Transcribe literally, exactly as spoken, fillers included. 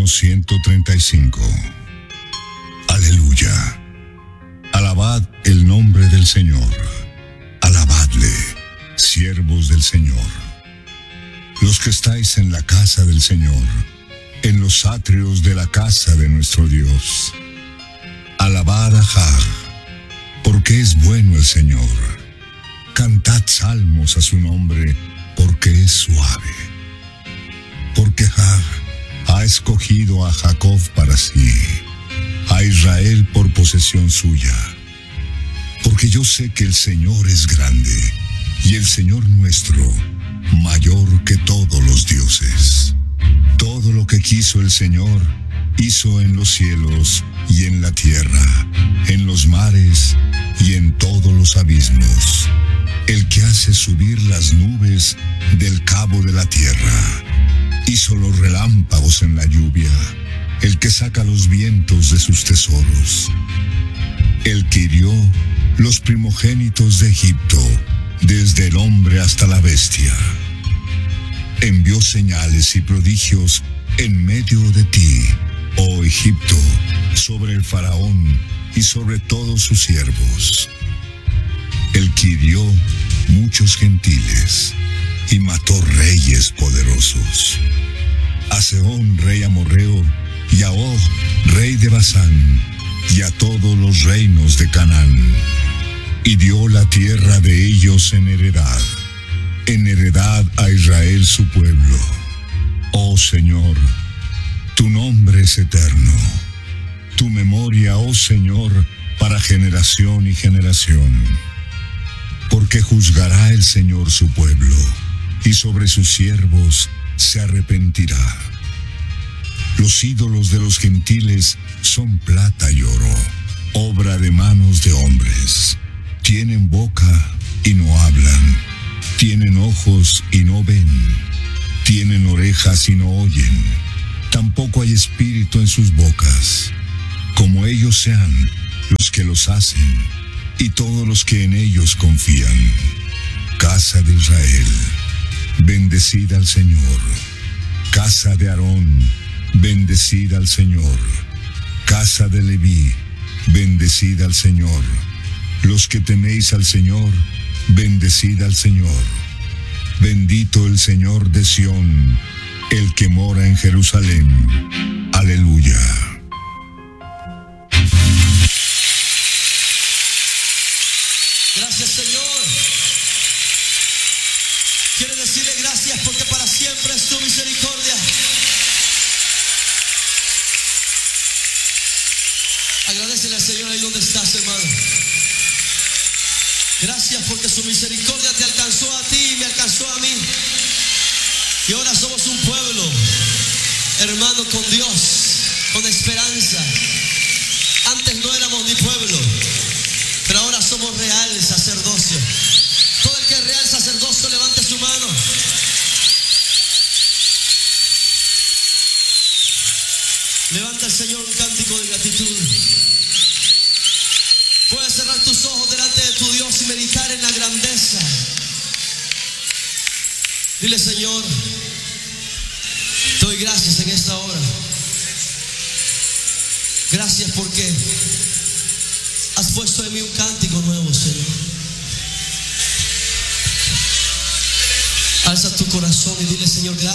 Salmo ciento treinta y cinco. Aleluya. Alabad el nombre del Señor. Alabadle, siervos del Señor. Los que estáis en la casa del Señor, en los atrios de la casa de nuestro Dios. Alabad a Jah, porque es bueno el Señor. Cantad salmos a su nombre, porque es suave. Porque Jah ha escogido a Jacob para sí, a Israel por posesión suya. Porque yo sé que el Señor es grande, y el Señor nuestro, mayor que todos los dioses. Todo lo que quiso el Señor, hizo en los cielos y en la tierra, en los mares y en todos los abismos. El que hace subir las nubes del cabo de la tierra, hizo los relámpagos en la lluvia, el que saca los vientos de sus tesoros. El que hirió los primogénitos de Egipto, desde el hombre hasta la bestia. Envió señales y prodigios en medio de ti, oh Egipto, sobre el faraón y sobre todos sus siervos. El que hirió muchos gentiles y mató reyes poderosos. A Sehón, rey amorreo, y a Og, rey de Basán, y a todos los reinos de Canaán. Y dio la tierra de ellos en heredad, en heredad a Israel su pueblo. Oh Señor, tu nombre es eterno, tu memoria, oh Señor, para generación y generación. Porque juzgará el Señor su pueblo, y sobre sus siervos se arrepentirá. Los ídolos de los gentiles son plata y oro, obra de manos de hombres. Tienen boca y no hablan, tienen ojos y no ven, tienen orejas y no oyen, tampoco hay espíritu en sus bocas. Como ellos sean los que los hacen, y todos los que en ellos confían. Casa de Israel, bendecida al Señor. Casa de Aarón, bendecida al Señor. Casa de Leví, bendecida al Señor. Los que teméis al Señor, bendecida al Señor. Bendito el Señor de Sión, el que mora en Jerusalén. Aleluya. Gracias, Señor. Quiero decirle gracias porque para siempre es tu misericordia. Agradecele al Señor ahí donde estás, hermano. Gracias porque su misericordia te alcanzó a ti y me alcanzó a mí. Y ahora somos un pueblo, hermano, con Dios, con esperanza. Antes no éramos ni pueblo, pero ahora somos real sacerdocio. Todo el que es real sacerdocio, levante su mano. Levanta al Señor un cántico de gratitud. Puedes cerrar tus ojos delante de tu Dios y meditar en la grandeza. Dile: Señor, te doy gracias en esta hora. Gracias porque has puesto en mí un cántico nuevo, Señor. Alza tu corazón y dile: Señor, gracias.